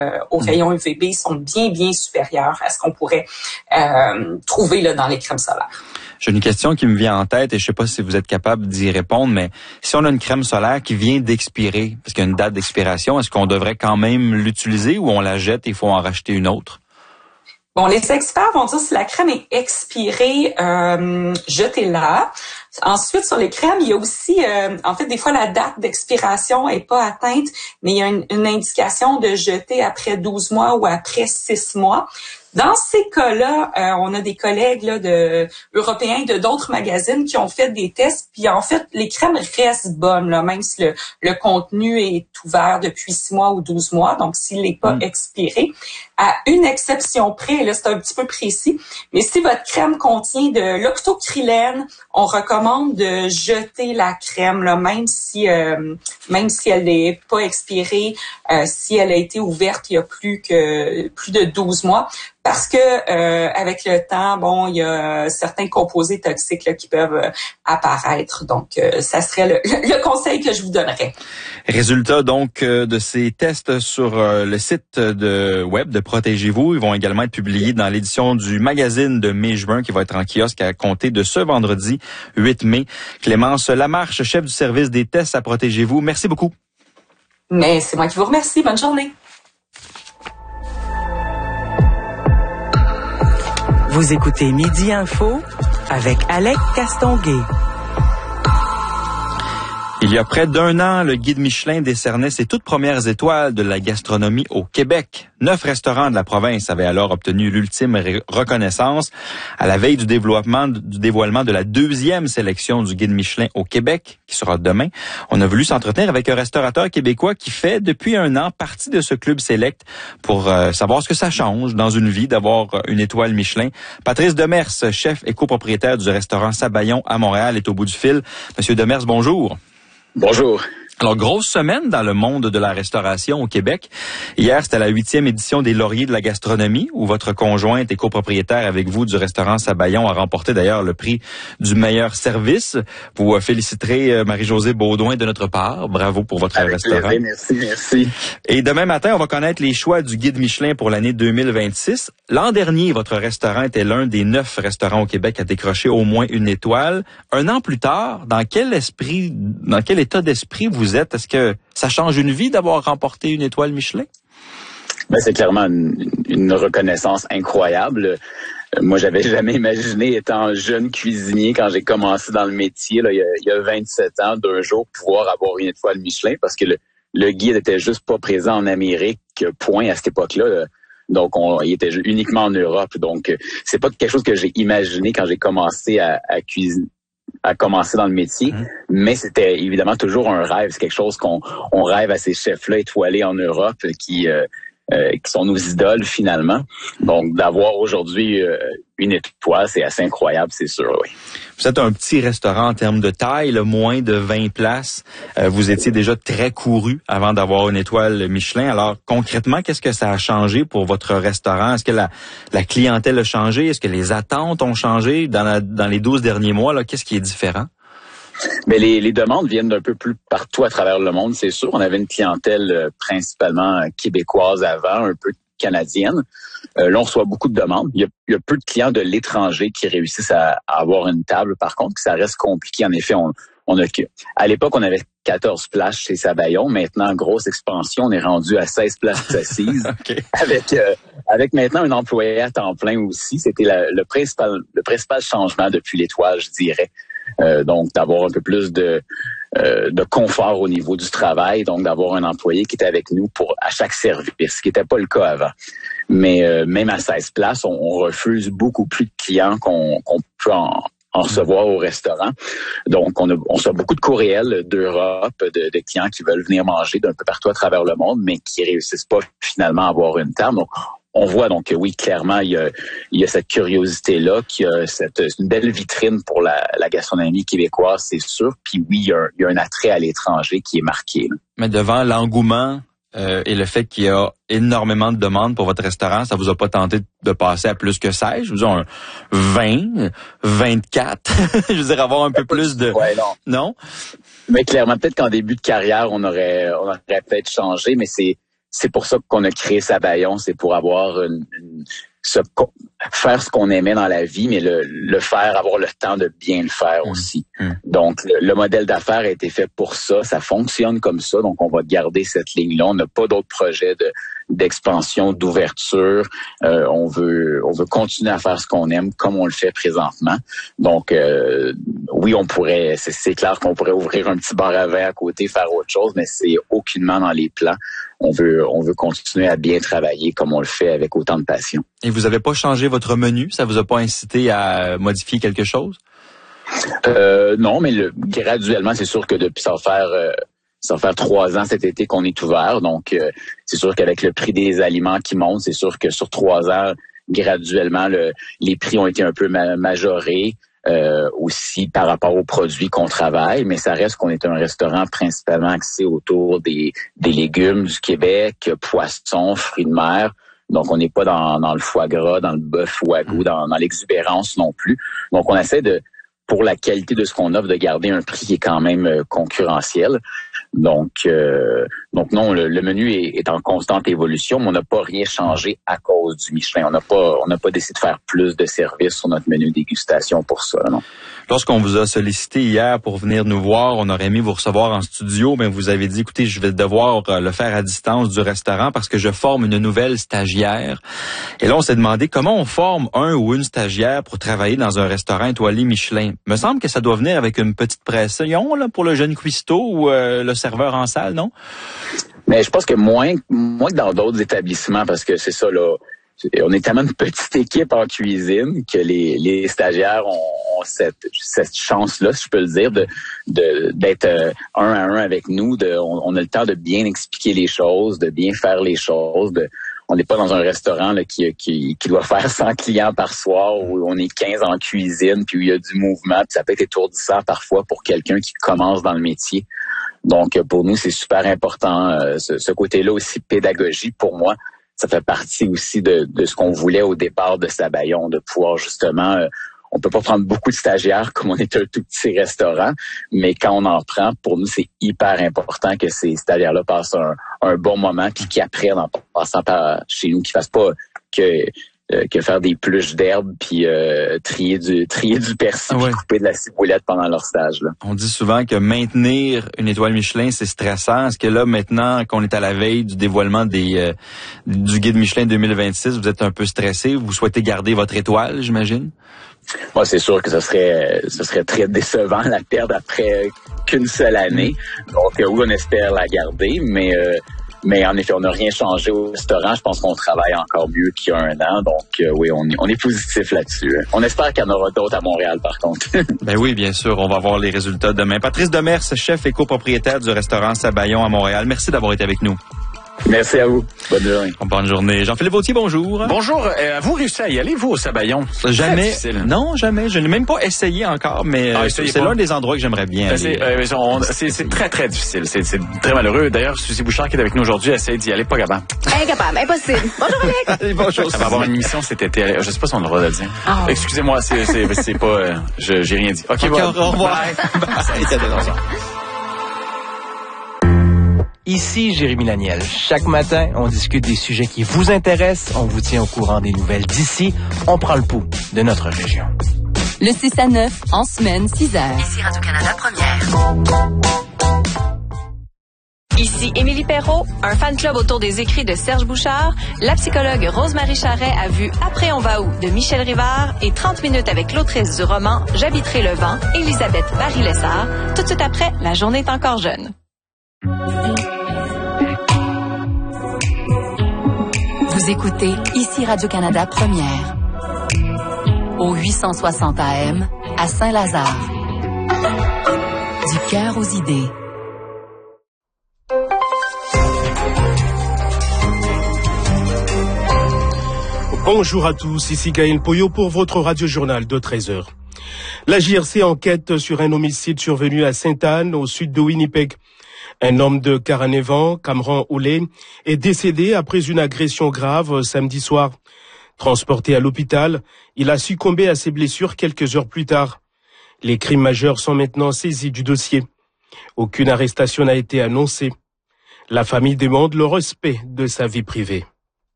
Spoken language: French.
au rayon UVB sont bien supérieurs à ce qu'on pourrait trouver là, dans les crèmes solaires. J'ai une question qui me vient en tête et je sais pas si vous êtes capable d'y répondre, mais si on a une crème solaire qui vient d'expirer, parce qu'il y a une date d'expiration, est-ce qu'on devrait quand même l'utiliser ou on la jette et il faut en racheter une autre? Bon, les experts vont dire si la crème est expirée, jetez-la. Ensuite, sur les crèmes, il y a aussi, en fait, des fois, la date d'expiration est pas atteinte, mais il y a une indication de jeter après 12 mois ou après 6 mois. Dans ces cas-là, on a des collègues là, européens de d'autres magazines qui ont fait des tests, puis en fait, les crèmes restent bonnes, là, même si le contenu est ouvert depuis 6 mois ou 12 mois, donc s'il n'est pas expiré. À une exception près, là, c'est un petit peu précis, mais si votre crème contient de l'octocrylène, on recommande de jeter la crème, là, même si elle n'est pas expirée, si elle a été ouverte il y a plus de 12 mois. Parce que avec le temps, bon, il y a certains composés toxiques là, qui peuvent apparaître. Donc, ça serait le conseil que je vous donnerais. Résultat donc de ces tests sur le site web de Protégez-vous. Ils vont également être publiés dans l'édition du magazine de mai-juin qui va être en kiosque à compter de ce vendredi 8 mai. Clémence Lamarche, chef du service des tests à Protégez-vous. Merci beaucoup. Mais c'est moi qui vous remercie. Bonne journée. Vous écoutez Midi Info avec Alec Castonguay. Il y a près d'1 an, le guide Michelin décernait ses toutes premières étoiles de la gastronomie au Québec. 9 restaurants de la province avaient alors obtenu l'ultime reconnaissance. À la veille du dévoilement de la 2e sélection du guide Michelin au Québec, qui sera demain, on a voulu s'entretenir avec un restaurateur québécois qui fait depuis 1 an partie de ce club select pour savoir ce que ça change dans une vie d'avoir une étoile Michelin. Patrice Demers, chef et copropriétaire du restaurant Sabayon à Montréal, est au bout du fil. Monsieur Demers, bonjour. Bonjour. Alors, grosse semaine dans le monde de la restauration au Québec. Hier, c'était la 8e édition des Lauriers de la gastronomie, où votre conjointe et copropriétaire avec vous du restaurant Sabayon a remporté d'ailleurs le prix du meilleur service. Vous féliciterez Marie-Josée Baudouin de notre part. Bravo pour votre restaurant. Merci. Et demain matin, on va connaître les choix du guide Michelin pour l'année 2026. L'an dernier, votre restaurant était l'un des 9 restaurants au Québec à décrocher au moins une étoile. 1 an plus tard, dans quel état d'esprit vous êtes? Est-ce que ça change une vie d'avoir remporté une étoile Michelin? Ben, c'est clairement une reconnaissance incroyable. Moi, j'avais jamais imaginé, étant jeune cuisinier, quand j'ai commencé dans le métier, là, il y a 27 ans, d'un jour, pouvoir avoir une étoile Michelin, parce que le guide était juste pas présent en Amérique, point, à cette époque-là. Là. Donc, il était uniquement en Europe. Donc, c'est pas quelque chose que j'ai imaginé quand j'ai commencé à cuisiner, à commencer dans le métier, mais c'était évidemment toujours un rêve. C'est quelque chose qu'on rêve à ces chefs-là étoilés en Europe qui sont nos idoles finalement. Donc, d'avoir aujourd'hui une étoile, c'est assez incroyable, c'est sûr, oui. Vous êtes un petit restaurant en termes de taille, moins de 20 places. Vous étiez déjà très couru avant d'avoir une étoile Michelin. Alors, concrètement, qu'est-ce que ça a changé pour votre restaurant? Est-ce que la clientèle a changé? Est-ce que les attentes ont changé dans les 12 derniers mois? Là, qu'est-ce qui est différent? Mais les demandes viennent d'un peu plus partout à travers le monde, c'est sûr. On avait une clientèle principalement québécoise avant, un peu canadienne. Là, on reçoit beaucoup de demandes. Il y a peu de clients de l'étranger qui réussissent à avoir une table. Par contre, ça reste compliqué. En effet, à l'époque, on avait 14 places chez Sabayon. Maintenant, grosse expansion, on est rendu à 16 places assises. Okay. Avec maintenant un employé à temps plein aussi. C'était le principal changement depuis l'étoile, je dirais. Donc, d'avoir un peu plus de confort au niveau du travail, donc d'avoir un employé qui était avec nous à chaque service, ce qui n'était pas le cas avant. Mais même à 16 places, on refuse beaucoup plus de clients qu'on peut en recevoir au restaurant. Donc, on reçoit beaucoup de courriels d'Europe, de clients qui veulent venir manger d'un peu partout à travers le monde, mais qui réussissent pas finalement à avoir une table. Donc, on voit donc oui, clairement, il y a cette curiosité-là, qu'il y a une belle vitrine pour la gastronomie québécoise, c'est sûr. Puis oui, il y a un attrait à l'étranger qui est marqué. Là. Mais devant l'engouement et le fait qu'il y a énormément de demandes pour votre restaurant, ça vous a pas tenté de passer à plus que 16? Je veux dire, un 20, 24? Je veux dire, avoir un peu plus de... Ouais, non? Non? Mais clairement, peut-être qu'en début de carrière, on aurait peut-être changé, mais c'est c'est pour ça qu'on a créé Sabayon, c'est pour avoir faire ce qu'on aimait dans la vie, mais le faire, avoir le temps de bien le faire aussi. Donc, le modèle d'affaires a été fait pour ça. Ça fonctionne comme ça. Donc, on va garder cette ligne-là. On n'a pas d'autres projets d'expansion, d'ouverture. On veut continuer à faire ce qu'on aime comme on le fait présentement. Donc, oui, on pourrait, c'est clair qu'on pourrait ouvrir un petit bar à vin à côté, faire autre chose, mais c'est aucunement dans les plans. On veut continuer à bien travailler comme on le fait avec autant de passion. Et vous avez pas changé votre menu? Ça vous a pas incité à modifier quelque chose? Non, mais graduellement, c'est sûr que depuis ça va faire 3 ans cet été qu'on est ouvert. Donc, c'est sûr qu'avec le prix des aliments qui monte, c'est sûr que sur 3 ans, graduellement, les prix ont été un peu majorés. Aussi par rapport aux produits qu'on travaille, mais ça reste qu'on est un restaurant principalement axé autour des légumes du Québec, poissons, fruits de mer. Donc, on n'est pas dans le foie gras, dans le bœuf wagyu, dans l'exubérance non plus. Donc, on essaie pour la qualité de ce qu'on offre, de garder un prix qui est quand même concurrentiel. Donc non, le menu est en constante évolution, mais on n'a pas rien changé à cause du Michelin. On n'a pas décidé de faire plus de services sur notre menu dégustation pour ça, non. Lorsqu'on vous a sollicité hier pour venir nous voir, on aurait aimé vous recevoir en studio, mais vous avez dit, écoutez, je vais devoir le faire à distance du restaurant parce que je forme une nouvelle stagiaire. Et là, on s'est demandé comment on forme un ou une stagiaire pour travailler dans un restaurant étoilé Michelin. Me semble que ça doit venir avec une petite pression là, pour le jeune cuistot ou le serveur en salle, non? Mais je pense que moins que dans d'autres établissements, parce que c'est ça, là. On est tellement une petite équipe en cuisine que les stagiaires ont cette chance-là, si je peux le dire, d'être un à un avec nous. On a le temps de bien expliquer les choses, de bien faire les choses. On n'est pas dans un restaurant là, qui doit faire 100 clients par soir, où on est 15 en cuisine, puis où il y a du mouvement, puis ça peut être étourdissant parfois pour quelqu'un qui commence dans le métier. Donc, pour nous, c'est super important, ce côté-là aussi, pédagogie, pour moi. Ça fait partie aussi de ce qu'on voulait au départ de Sabayon, de pouvoir justement, on peut pas prendre beaucoup de stagiaires comme on est un tout petit restaurant, mais quand on en prend, pour nous, c'est hyper important que ces stagiaires-là passent un bon moment, puis qu'ils apprennent en passant par chez nous, qu'ils fassent pas que faire des pluches d'herbe puis trier du persil puis couper de la ciboulette pendant leur stage là. On dit souvent que maintenir une étoile Michelin, c'est stressant. Est-ce que là, maintenant qu'on est à la veille du dévoilement du guide Michelin 2026, vous êtes un peu stressé? Vous souhaitez garder votre étoile, j'imagine? Moi, c'est sûr que ce serait très décevant la perdre après qu'une seule année. Donc oui, on espère la garder, mais en effet, on n'a rien changé au restaurant. Je pense qu'on travaille encore mieux qu'il y a 1 an. Donc, oui, on est positif là-dessus. On espère qu'il y en aura d'autres à Montréal, par contre. Ben oui, bien sûr. On va voir les résultats demain. Patrice Demers, chef et copropriétaire du restaurant Sabayon à Montréal. Merci d'avoir été avec nous. Merci à vous. Bonne journée. Bonne journée. Jean-Philippe Vautier, bonjour. Bonjour. Avez-vous réussi à y aller, vous, au Sabayon? Jamais. Non, jamais. Je n'ai même pas essayé encore, mais c'est l'un des endroits que j'aimerais bien aller. C'est très, très difficile. C'est très malheureux. D'ailleurs, Suzy Bouchard, qui est avec nous aujourd'hui, essaie d'y aller, pas capable. Incapable, impossible. Bonjour, Alex. Allez, bonjour. Ça va avoir une émission cet été. Je sais pas si on a le droit de le dire. Oh. Excusez-moi, c'est pas... j'ai rien dit. OK, au revoir. Ici Jérémy Laniel. Chaque matin, on discute des sujets qui vous intéressent, on vous tient au courant des nouvelles d'ici, on prend le pouls de notre région. Le 6 à 9, en semaine, 6h. Ici Radio-Canada Première. Ici Émilie Perrault, un fan club autour des écrits de Serge Bouchard, la psychologue Rose-Marie Charret a vu Après on va où de Michel Rivard et 30 minutes avec l'autrice du roman J'habiterai le vent, Elisabeth Barry-Lessard. Tout de suite après, la journée est encore jeune. Vous écoutez Ici Radio-Canada Première, au 860 AM, à Saint-Lazare. Du cœur aux idées. Bonjour à tous, ici Gaël Poyot pour votre radio-journal de 13h. La JRC enquête sur un homicide survenu à Sainte-Anne, au sud de Winnipeg. Un homme de 49 ans, Cameron Oulet, est décédé après une agression grave samedi soir. Transporté à l'hôpital, il a succombé à ses blessures quelques heures plus tard. Les crimes majeurs sont maintenant saisis du dossier. Aucune arrestation n'a été annoncée. La famille demande le respect de sa vie privée.